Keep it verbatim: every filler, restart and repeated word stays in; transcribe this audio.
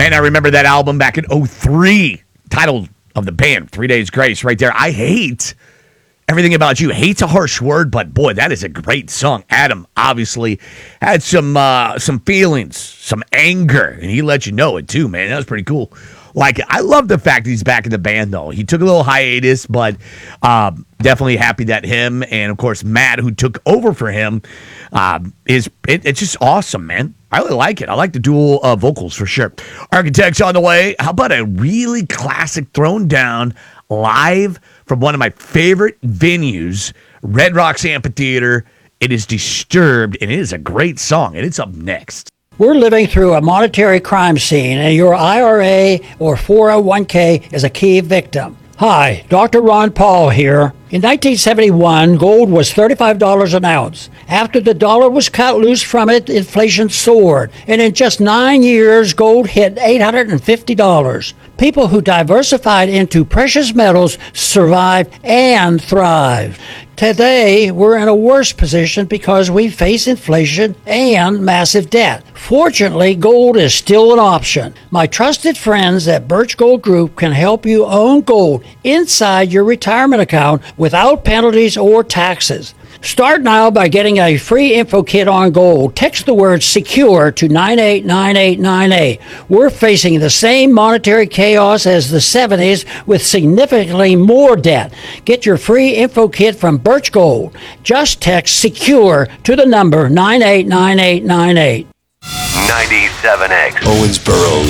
Man, I remember that album back in oh three, title of the band, Three Days Grace, right there. I hate Everything About You. Hate's a harsh word, but boy, that is a great song. Adam obviously had some uh, some feelings, some anger, and he let you know it too, man. That was pretty cool. Like, I love the fact that he's back in the band, though. He took a little hiatus, but um, definitely happy that him and, of course, Matt, who took over for him, um, is it, it's just awesome, man. I really like it. I like the dual uh, vocals for sure. Architects on the way. How about a really classic thrown down live from one of my favorite venues, Red Rocks Amphitheater. It is Disturbed, and it is a great song, and it's up next. We're living through a monetary crime scene, and your I R A or four oh one k is a key victim. Hi, Doctor Ron Paul here. In nineteen seventy-one, gold was thirty-five dollars an ounce. After the dollar was cut loose from it, inflation soared. And in just nine years, gold hit eight hundred fifty dollars. People who diversified into precious metals survived and thrived. Today, we're in a worse position because we face inflation and massive debt. Fortunately, gold is still an option. My trusted friends at Birch Gold Group can help you own gold inside your retirement account without penalties or taxes. Start now by getting a free info kit on gold. Text the word SECURE to nine eight nine eight nine eight. We're facing the same monetary chaos as the seventies with significantly more debt. Get your free info kit from Birch Gold. Just text SECURE to the number nine eight nine eight nine eight. ninety-seven X. Owensboro's